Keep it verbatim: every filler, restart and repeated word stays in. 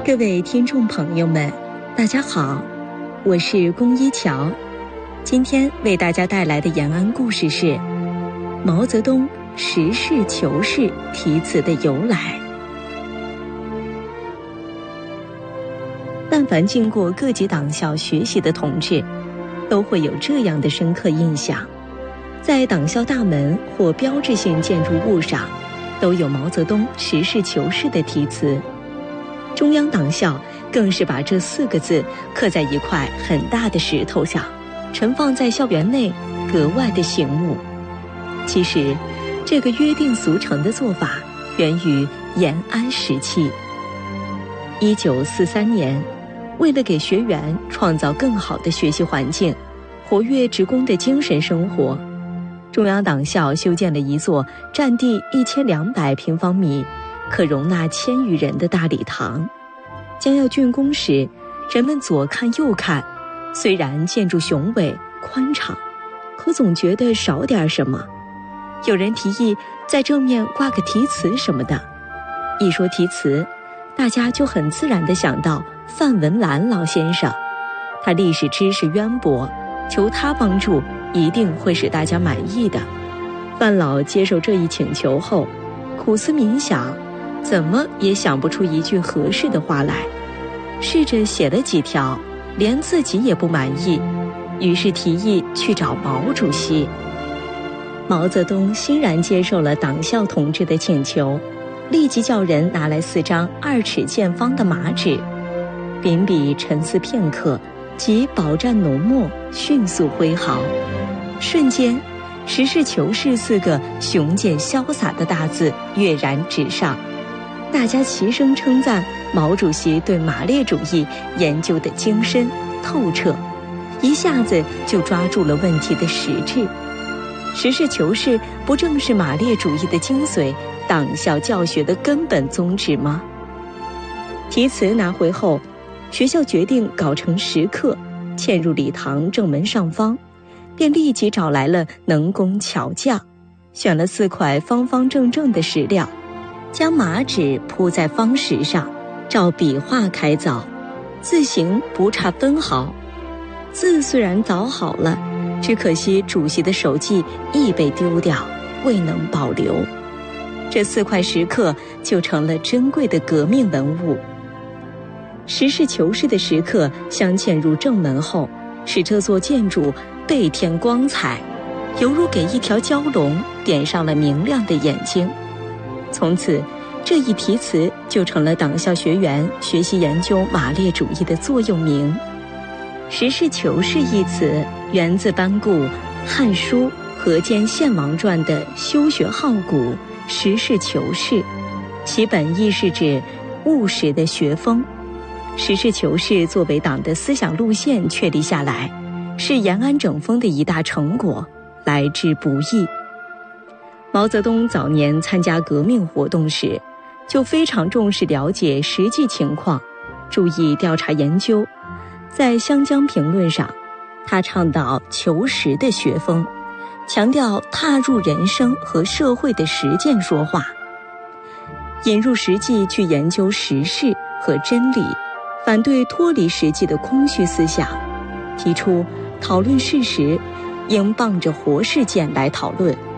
各位听众朋友们，大家好，我是龚一桥。今天为大家带来的延安故事是毛泽东实事求是题词的由来。但凡经过各级党校学习的同志，都会有这样的深刻印象，在党校大门或标志性建筑物上都有毛泽东实事求是的题词。中央党校更是把这四个字刻在一块很大的石头上，盛放在校园内，格外的醒目。其实这个约定俗成的做法源于延安时期。一九四三年，为了给学员创造更好的学习环境，活跃职工的精神生活，中央党校修建了一座占地一千两百平方米，可容纳千余人的大礼堂。将要竣工时，人们左看右看，虽然建筑雄伟宽敞，可总觉得少点什么。有人提议在正面挂个题词什么的。一说题词，大家就很自然地想到范文澜老先生，他历史知识渊博，求他帮助一定会使大家满意的。范老接受这一请求后，苦思冥想，怎么也想不出一句合适的话来，试着写了几条，连自己也不满意，于是提议去找毛主席。毛泽东欣然接受了党校同志的请求，立即叫人拿来四张二尺见方的麻纸，秉笔沉思片刻，即饱蘸浓墨，迅速挥毫，瞬间实事求是四个雄健潇洒的大字跃然纸上。大家齐声称赞毛主席对马列主义研究的精深透彻，一下子就抓住了问题的实质。实事求是不正是马列主义的精髓，党校教学的根本宗旨吗？题词拿回后，学校决定搞成石刻，嵌入礼堂正门上方，便立即找来了能工巧匠，选了四块方方正正的石料，将麻纸铺在方石上，照笔画开凿，字形不差分毫。字虽然凿好了，只可惜主席的手迹亦被丢掉，未能保留。这四块石刻就成了珍贵的革命文物。实事求是的石刻镶嵌入正门后，使这座建筑倍添光彩，犹如给一条蛟龙点上了明亮的眼睛。从此，这一题词就成了党校学员学习研究马列主义的座右铭。实事求是一词源自班固《汉书·河间献王传》的修学好古，实事求是，其本意是指务实的学风。实事求是作为党的思想路线确立下来，是延安整风的一大成果，来之不易。毛泽东早年参加革命活动时，就非常重视了解实际情况，注意调查研究。在《湘江评论》上，他倡导求实的学风，强调踏入人生和社会的实践说话，引入实际去研究实事和真理，反对脱离实际的空虚思想，提出讨论事实应傍着活事件来讨论，